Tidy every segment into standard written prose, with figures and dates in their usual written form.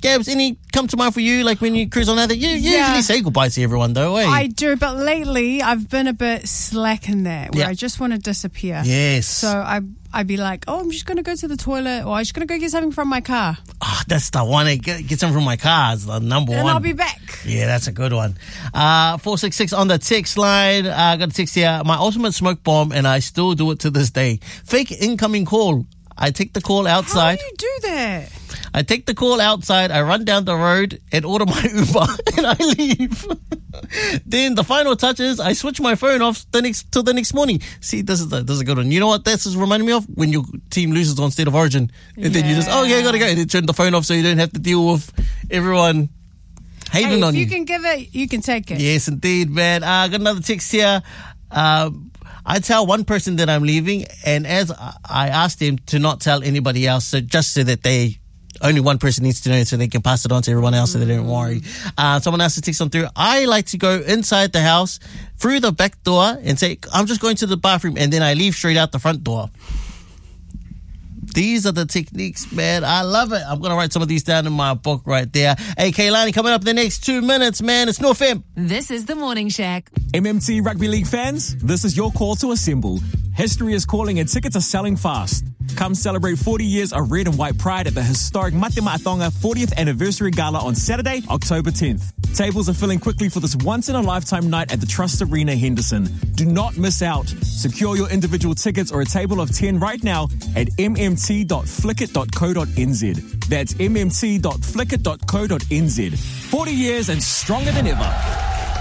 Gabs, any come to mind for you, like when you cruise on that? You usually say goodbye to everyone, though, eh? I do, but lately I've been a bit slack in that, where I just want to disappear. Yes. So I'd be like, I'm just going to go to the toilet, or I'm just going to go get something from my car. Oh, that's the one. Get something from my car. It's the number one. And I'll be back. Yeah, that's a good one. 466 on the text line. I got a text here. My ultimate smoke bomb, and I still do it to this day. Fake incoming call. I take the call outside. How do you do that? I take the call outside, I run down the road and order my Uber and I leave. Then the final touch is I switch my phone off till the next morning. See, this is a good one. You know what this is reminding me of? When your team loses on State of Origin. And then you just, I gotta go. And then turn the phone off so you don't have to deal with everyone hating on you. If you can give it, you can take it. Yes, indeed, man. I got another text here. I tell one person that I'm leaving, and as I ask them to not tell anybody else, so just so that only one person needs to know, so they can pass it on to everyone else, so they don't worry. Someone else to text on through. I like to go inside the house through the back door and say, I'm just going to the bathroom, and then I leave straight out the front door. These are the techniques, man. I love it. I'm going to write some of these down in my book right there. Hey, Kaylani, coming up in the next 2 minutes, man. It's North FM. This is the Morning Shack. MMT Rugby League fans, this is your call to assemble. History is calling and tickets are selling fast. Come celebrate 40 years of red and white pride at the historic Mate Maʻatonga 40th Anniversary Gala on Saturday, October 10th. Tables are filling quickly for this once-in-a-lifetime night at the Trust Arena, Henderson. Do not miss out. Secure your individual tickets or a table of 10 right now at mmt.flickit.co.nz. That's mmt.flickit.co.nz. 40 years and stronger than ever.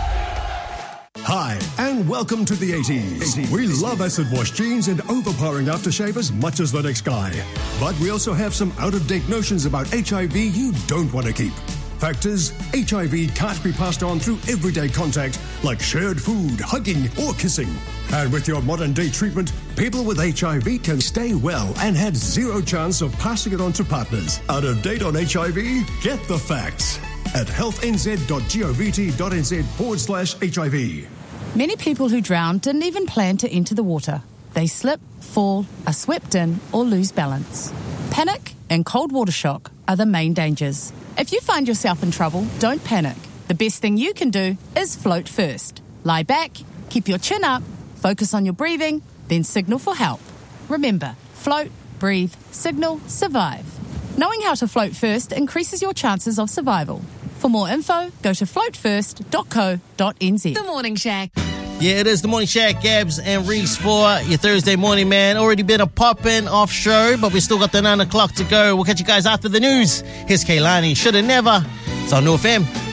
Hi, and welcome to the 80s. We love acid wash jeans and overpowering aftershave as much as the next guy. But we also have some out-of-date notions about HIV you don't want to keep. Fact is, HIV can't be passed on through everyday contact like shared food, hugging, or kissing. And with your modern-day treatment, people with HIV can stay well and have zero chance of passing it on to partners. Out of date on HIV? Get the facts at healthnz.govt.nz/HIV. Many people who drown didn't even plan to enter the water. They slip, fall, are swept in, or lose balance. Panic and cold water shock are the main dangers. If you find yourself in trouble, don't panic. The best thing you can do is float first. Lie back, keep your chin up, focus on your breathing, then signal for help. Remember, float, breathe, signal, survive. Knowing how to float first increases your chances of survival. For more info, go to floatfirst.co.nz. The Morning Shack. Yeah, it is the Morning Shack, Gabs and Reese for your Thursday morning, man. Already been a pop-in off show, but we still got the 9 o'clock to go. We'll catch you guys after the news. Here's Kaylani, Shoulda Never. It's on North FM.